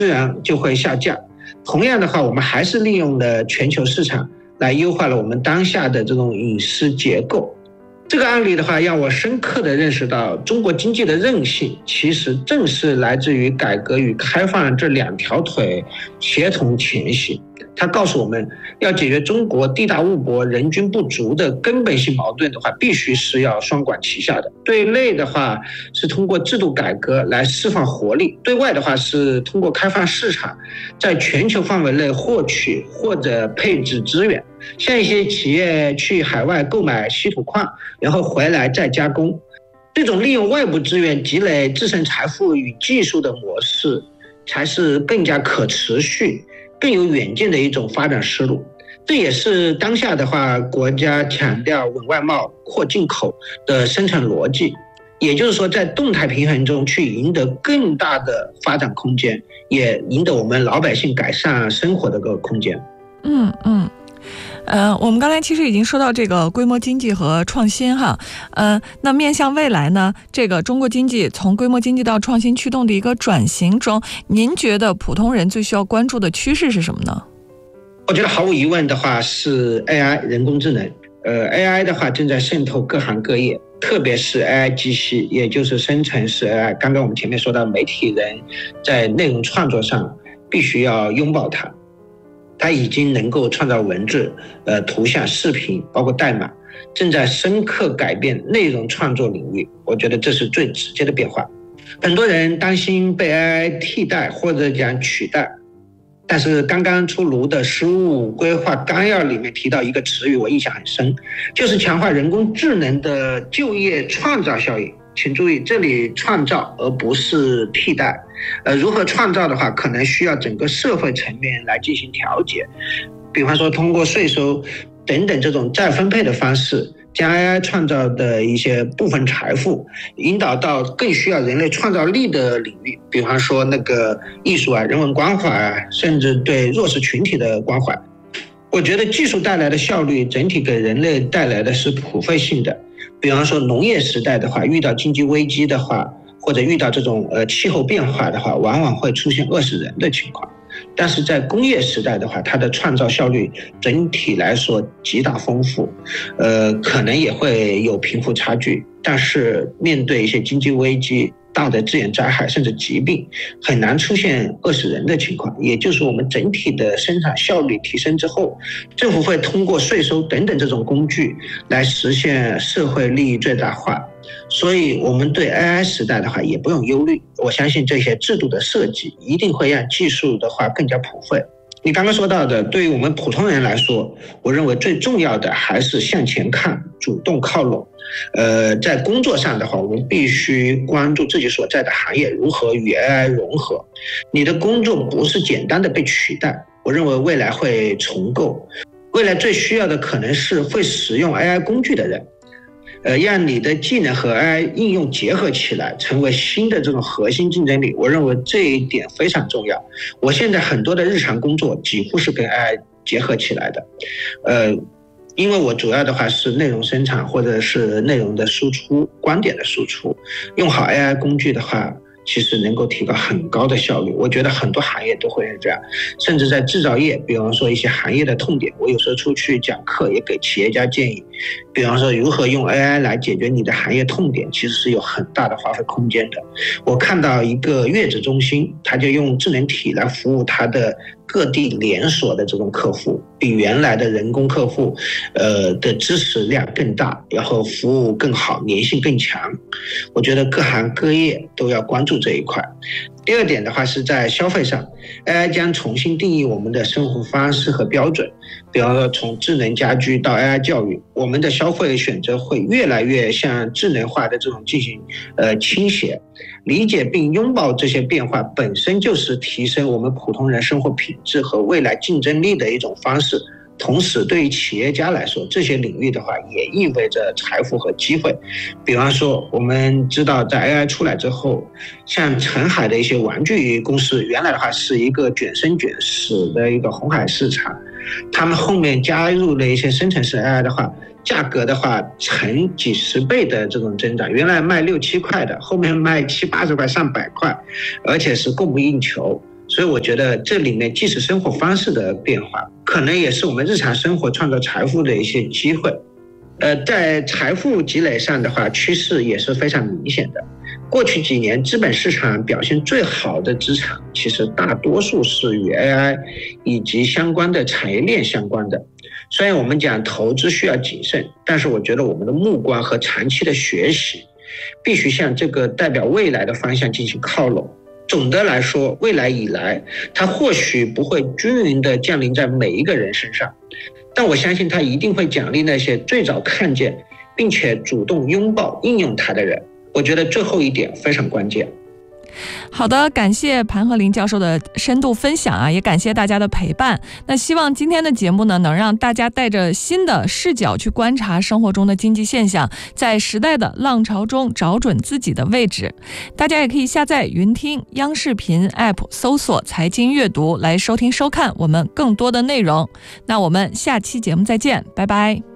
自然就会下降。同样的话，我们还是利用了全球市场来优化了我们当下的这种饮食结构。这个案例的话，让我深刻地认识到，中国经济的韧性其实正是来自于改革与开放这两条腿协同前行。它告诉我们，要解决中国地大物博、人均不足的根本性矛盾的话，必须是要双管齐下的。对内的话是通过制度改革来释放活力，对外的话是通过开放市场，在全球范围内获取或者配置资源。像一些企业去海外购买稀土矿，然后回来再加工，这种利用外部资源积累自身财富与技术的模式，才是更加可持续、更有远见的一种发展思路。这也是当下的话，国家强调稳外贸、扩进口的生产逻辑。也就是说，在动态平衡中去赢得更大的发展空间，也赢得我们老百姓改善生活的个空间。 我们刚才其实已经说到这个规模经济和创新哈，那面向未来呢，这个中国经济从规模经济到创新驱动的一个转型中，您觉得普通人最需要关注的趋势是什么呢？ 我觉得毫无疑问的话是 AI 人工智能。AI 的话正在渗透各行各业，特别是 AI 机器，也就是生成式 AI。刚刚我们前面说到，媒体人在内容创作上必须要拥抱它。它已经能够创造文字、图像、视频，包括代码，正在深刻改变内容创作领域。我觉得这是最直接的变化。很多人担心被 AI 替代或者讲取代，但是刚刚出炉的15规划纲要里面提到一个词语，我印象很深，就是强化人工智能的就业创造效应。请注意，这里创造而不是替代。如何创造的话，可能需要整个社会层面来进行调节，比方说通过税收等等这种再分配的方式，将 AI 创造的一些部分财富引导到更需要人类创造力的领域，比方说那个艺术啊、人文关怀啊，甚至对弱势群体的关怀。我觉得技术带来的效率整体给人类带来的是普惠性的。比方说农业时代的话，遇到经济危机的话，或者遇到这种气候变化的话，往往会出现饿死人的情况。但是在工业时代的话，它的创造效率整体来说极大丰富，可能也会有贫富差距，但是面对一些经济危机、大的自然灾害甚至疾病，很难出现饿死人的情况。也就是我们整体的生产效率提升之后，政府会通过税收等等这种工具来实现社会利益最大化。所以我们对 AI 时代的话也不用忧虑，我相信这些制度的设计一定会让技术的话更加普惠。你刚刚说到的，对于我们普通人来说，我认为最重要的还是向前看，主动靠拢。在工作上的话，我们必须关注自己所在的行业如何与 AI 融合。你的工作不是简单的被取代，我认为未来会重构。未来最需要的可能是会使用 AI 工具的人。让你的技能和 AI 应用结合起来，成为新的这种核心竞争力。我认为这一点非常重要。我现在很多的日常工作几乎是跟 AI 结合起来的。因为我主要的话是内容生产或者是内容的输出、观点的输出，用好 AI 工具的话，其实能够提高很高的效率。我觉得很多行业都会是这样，甚至在制造业，比方说一些行业的痛点，我有时候出去讲课也给企业家建议，比方说如何用 AI 来解决你的行业痛点，其实是有很大的发挥空间的。我看到一个月子中心，他就用智能体来服务他的各地连锁的这种客户，比原来的人工客户的支持量更大，然后服务更好，粘性更强。我觉得各行各业都要关注这一块。第二点的话是在消费上 ，AI 将重新定义我们的生活方式和标准。比方说从智能家居到 AI 教育，我们的消费选择会越来越向智能化的这种进行倾斜。理解并拥抱这些变化本身就是提升我们普通人生活品质和未来竞争力的一种方式。同时对于企业家来说，这些领域的话也意味着财富和机会。比方说我们知道在 AI 出来之后，像澄海的一些玩具公司，原来的话是一个卷生卷死的一个红海市场，他们后面加入了一些生成式 AI 的话，价格的话成几十倍的这种增长，原来卖6、7块的，后面卖70、80块、上100块，而且是供不应求。 所以我觉得这里面既是生活方式的变化，可能也是我们日常生活创造财富的一些机会。在财富积累上的话，趋势也是非常明显的。过去几年资本市场表现最好的资产，其实大多数是与 AI 以及相关的产业链相关的。虽然我们讲投资需要谨慎，但是我觉得我们的目光和长期的学习必须向这个代表未来的方向进行靠拢。总的来说，未来以来它或许不会均匀地降临在每一个人身上，但我相信它一定会奖励那些最早看见并且主动拥抱应用它的人。我觉得最后一点非常关键。 好的，感谢盘鹤龄教授的深度分享啊，也感谢大家的陪伴。那希望今天的节目呢，能让大家带着新的视角去观察生活中的经济现象，在时代的浪潮中找准自己的位置。大家也可以下载云听央视频 App， 搜索财经阅读来收听收看我们更多的内容。那我们下期节目再见，拜拜。